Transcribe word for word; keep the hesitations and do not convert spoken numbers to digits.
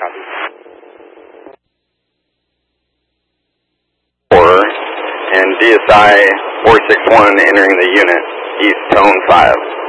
Copy. Four and D S I four six one entering the unit, east tone five.